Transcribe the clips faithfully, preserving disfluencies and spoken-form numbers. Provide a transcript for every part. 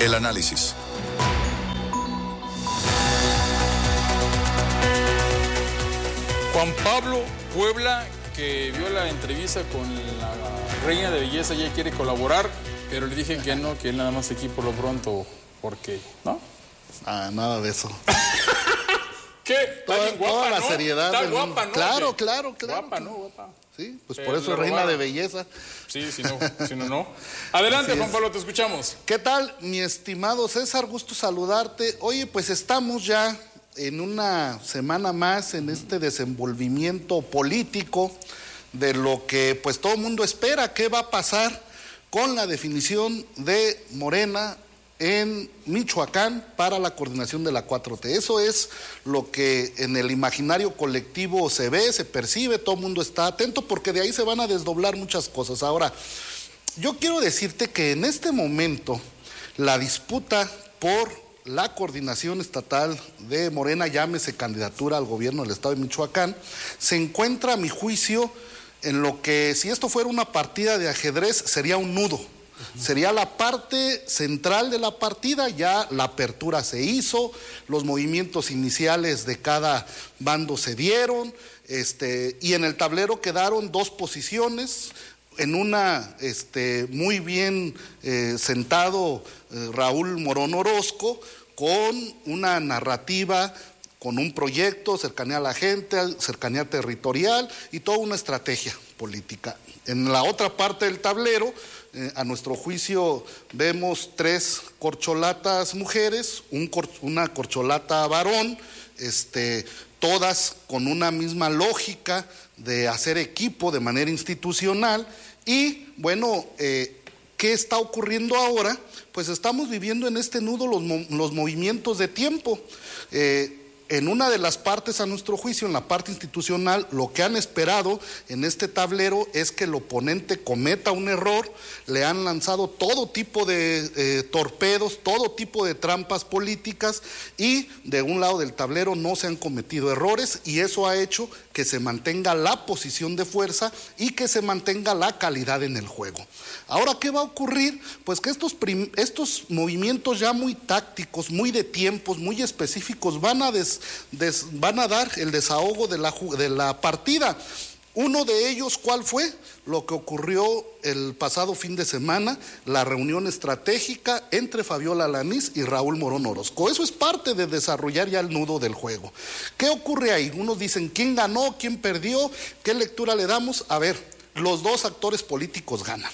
El análisis. Juan Pablo Puebla, que vio la entrevista con la reina de belleza, ya quiere colaborar, pero le dije que no, que él nada más aquí por lo pronto, porque, ¿no? Ah, nada de eso. ¿Qué? Toda, guapa, toda la ¿no? seriedad Está del guapa, mundo. ¿no? Claro, claro, claro. Guapa, ¿no? Guapa. Sí, pues Pero por eso le es reina robaron. de belleza. Sí, si no, si no, no. Adelante, Juan Pablo, te escuchamos. ¿Qué tal, mi estimado César? Gusto saludarte. Oye, pues estamos ya en una semana más en este desenvolvimiento político de lo que pues todo el mundo espera. ¿Qué va a pasar con la definición de Morena en Michoacán para la coordinación de la cuatro T? Eso es lo que en el imaginario colectivo se ve, se percibe, todo el mundo está atento porque de ahí se van a desdoblar muchas cosas. Ahora, yo quiero decirte que en este momento la disputa por la coordinación estatal de Morena, llámese candidatura al gobierno del estado de Michoacán, se encuentra a mi juicio en lo que, si esto fuera una partida de ajedrez, sería un nudo. Sería la parte central de la partida. Ya la apertura se hizo, los movimientos iniciales de cada bando se dieron, este, y en el tablero quedaron dos posiciones. En una, este, muy bien eh, sentado eh, Raúl Morón Orozco, con una narrativa, con un proyecto, cercanía a la gente, cercanía territorial y toda una estrategia política. En la otra parte del tablero, eh, a nuestro juicio, vemos tres corcholatas mujeres, un cor, una corcholata varón, este, todas con una misma lógica de hacer equipo de manera institucional. Y bueno, eh, ¿qué está ocurriendo ahora? Pues estamos viviendo en este nudo los, los movimientos de tiempo. Eh, En una de las partes, a nuestro juicio, en la parte institucional, lo que han esperado en este tablero es que el oponente cometa un error. Le han lanzado todo tipo de eh, torpedos, todo tipo de trampas políticas, y de un lado del tablero no se han cometido errores, y eso ha hecho que se mantenga la posición de fuerza y que se mantenga la calidad en el juego. Ahora, ¿qué va a ocurrir? Pues que estos, prim estos movimientos ya muy tácticos, muy de tiempos, muy específicos, van a, des des van a dar el desahogo de la, de la partida. Uno de ellos, ¿cuál fue? Lo que ocurrió el pasado fin de semana, la reunión estratégica entre Fabiola Alanís y Raúl Morón Orozco. Eso es parte de desarrollar ya el nudo del juego. ¿Qué ocurre ahí? Unos dicen, ¿quién ganó? ¿Quién perdió? ¿Qué lectura le damos? A ver, los dos actores políticos ganan.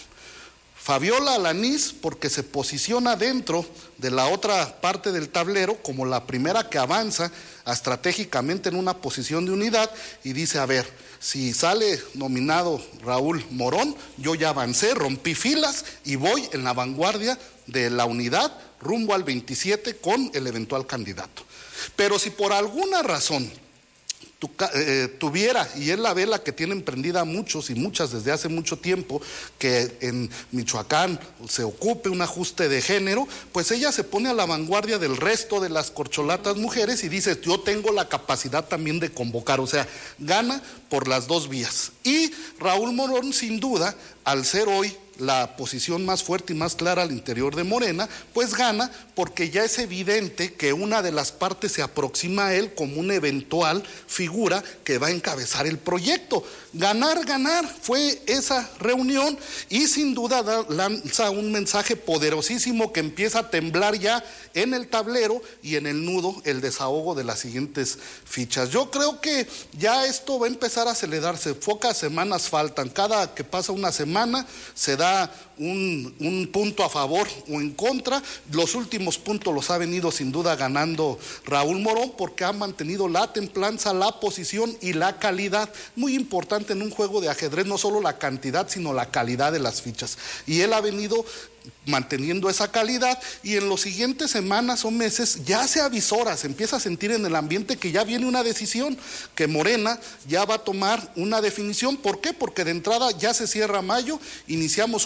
Fabiola Alanís, porque se posiciona dentro de la otra parte del tablero como la primera que avanza estratégicamente en una posición de unidad, y dice, a ver, si sale nominado Raúl Morón, yo ya avancé, rompí filas y voy en la vanguardia de la unidad rumbo al veintisiete con el eventual candidato. Pero si por alguna razón Tu, eh, tuviera, y es la vela que tienen prendida muchos y muchas desde hace mucho tiempo, que en Michoacán se ocupe un ajuste de género, pues ella se pone a la vanguardia del resto de las corcholatas mujeres y dice, yo tengo la capacidad también de convocar, o sea, gana por las dos vías. Y Raúl Morón, sin duda, al ser hoy la posición más fuerte y más clara al interior de Morena, pues gana porque ya es evidente que una de las partes se aproxima a él como una eventual figura que va a encabezar el proyecto. Ganar, ganar fue esa reunión, y sin duda da, lanza un mensaje poderosísimo que empieza a temblar ya en el tablero y en el nudo el desahogo de las siguientes fichas. Yo creo que ya esto va a empezar a acelerarse, pocas semanas faltan, cada que pasa una semana se da Un, un punto a favor o en contra. Los últimos puntos los ha venido sin duda ganando Raúl Morón, porque ha mantenido la templanza, la posición y la calidad. Muy importante en un juego de ajedrez, no solo la cantidad, sino la calidad de las fichas. Y él ha venido manteniendo esa calidad, y en las siguientes semanas o meses ya se avisora, se empieza a sentir en el ambiente que ya viene una decisión, que Morena ya va a tomar una definición. ¿Por qué? Porque de entrada ya se cierra mayo, iniciamos junio y solo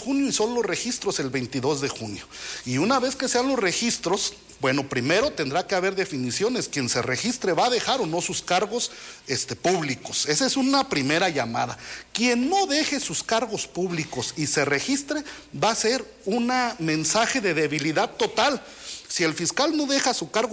son los registros el veintidós de junio. Y una vez que sean los registros, bueno, primero tendrá que haber definiciones. Quien se registre va a dejar o no sus cargos este, públicos. Esa es una primera llamada. Quien no deje sus cargos públicos y se registre va a ser un mensaje de debilidad total. Si el fiscal no deja su cargo